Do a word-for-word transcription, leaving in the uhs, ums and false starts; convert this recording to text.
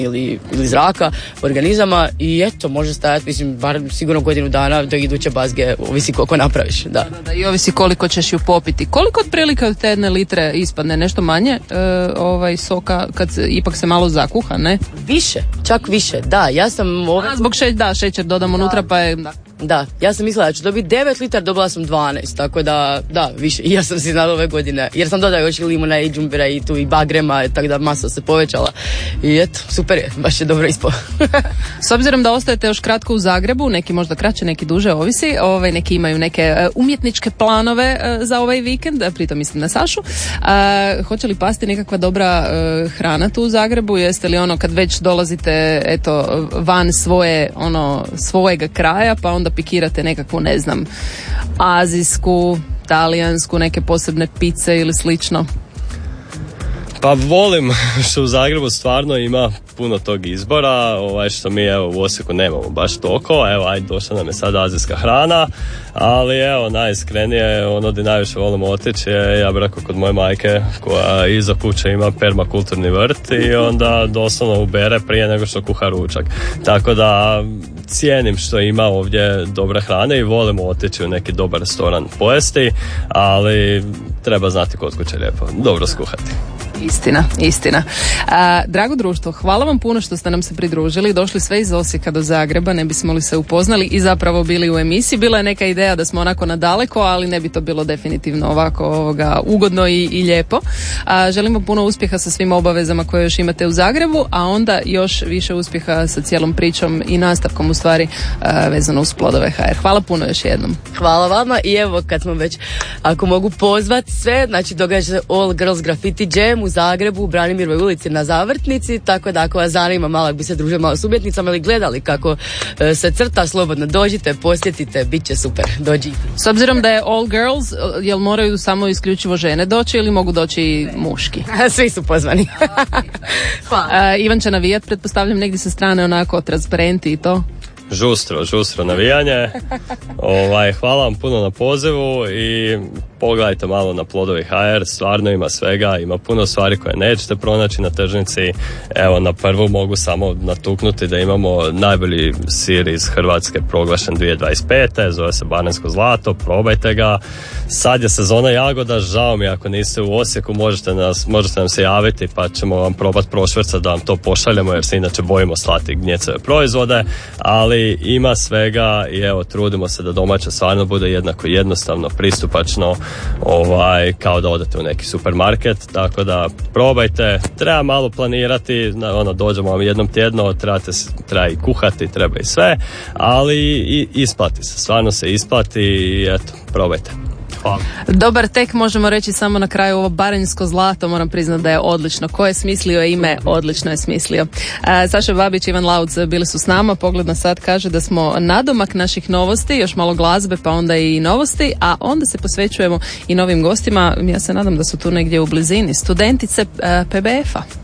ili, ili zraka, organizama i eto, može stajati, mislim, bar sigurno godinu dana do iduće bazge, ovisi koliko napraviš, da. Da, da, i ovisi koliko ćeš ju popiti. Koliko otprilike od te jedne litre ispadne? Nešto manje e, ovaj soka kad se, ipak se malo zakuha, ne? Više, čak više, da, ja sam... Ove... A, zbog šećera, da, šećer dodam unutra, pa je... Da. Da, ja sam mislila da ću dobiti devet litara, dobila sam dvanaest, tako da, da, više. I ja sam si znala ove godine, jer sam dodala još i limuna i džumbira i tu i bagrema, tako da masa se povećala. I eto, super je, baš je dobro ispao. S obzirom da ostajete još kratko u Zagrebu, neki možda kraće, neki duže, ovisi, ovaj, neki imaju neke uh, umjetničke planove uh, za ovaj vikend, pritom mislim na Sašu. Uh, hoće li pasti nekakva dobra uh, hrana tu u Zagrebu? Jeste li ono kad već dolazite eto van svoje, ono, svojega kraja, pa onda pikirate nekakvu, ne znam, azijsku, talijansku, neke posebne pice ili slično? Pa volim što u Zagrebu stvarno ima puno tog izbora, ovaj što mi evo u Osijeku nemamo baš toliko, evo ajde došla nam je sad azijska hrana, ali evo najiskrenije ono di najviše volimo otići je, ja bih rekao, kod moje majke koja iza kuće ima permakulturni vrt i onda doslovno ubere prije nego što kuha ručak, tako da cijenim što ima ovdje dobre hrane i volimo otići u neki dobar restoran pojesti, ali treba znati kod kuće lijepo dobro skuhati. Istina, istina. A, drago društvo, hvala vam puno što ste nam se pridružili, došli sve iz Osijeka do Zagreba, ne bismo li se upoznali i zapravo bili u emisiji. Bila je neka ideja da smo onako nadaleko, ali ne bi to bilo definitivno ovako ovoga, ugodno i, i lijepo. A, želimo puno uspjeha sa svim obavezama koje još imate u Zagrebu, a onda još više uspjeha sa cijelom pričom i nastavkom u stvari a, vezano uz Plodove ha er. Hvala puno još jednom. Hvala vama i evo kad smo već, ako mogu pozvati sve, znači događa se All Girls Graffiti Jam u Zagrebu, u Branimirovoj ulici na Zavrtnici, tako da ako vas zanima malo, ako bi se družili malo s umjetnicama ili gledali kako e, se crta, slobodno dođite, posjetite, bit će super, dođite. S obzirom da je all girls, jel moraju samo isključivo žene doći ili mogu doći i muški? Svi su pozvani. Hvala. A, Ivan će navijat, pretpostavljam negdje sa strane onako transparenti i to. Žustro, žustro navijanje. Ovaj, hvala vam puno na pozivu i pogledajte malo na Plodovi ha er, stvarno ima svega, ima puno stvari koje nećete pronaći na tržnici. Evo, na prvu mogu samo natuknuti da imamo najbolji sir iz Hrvatske proglašen dvije tisuće dvadeset pete. Zove se Baranjsko zlato, probajte ga. Sad je sezona jagoda, žao mi ako niste u Osijeku, možete, nas, možete nam se javiti pa ćemo vam probati prošvercati da vam to pošaljemo jer se inače bojimo slati gnjecove proizvode, ali ima svega i evo, trudimo se da domaće stvarno bude jednako jednostavno, pristupačno, ovaj, kao da odete u neki supermarket, tako da probajte, treba malo planirati, ono, dođemo vam jednom tjedno, trebate, treba i kuhati, treba i sve, ali i isplati se, stvarno se isplati i eto, probajte. Hvala. Dobar tek, možemo reći samo na kraju, ovo Baranjsko zlato, moram priznati da je odlično. Ko je smislio ime, odlično je smislio. E, Saša Babić, Ivan Lauc bili su s nama, Pogled na sat kaže da smo nadomak naših novosti, još malo glazbe pa onda i novosti, a onda se posvećujemo i novim gostima, ja se nadam da su tu negdje u blizini, studentice e, pe be efa.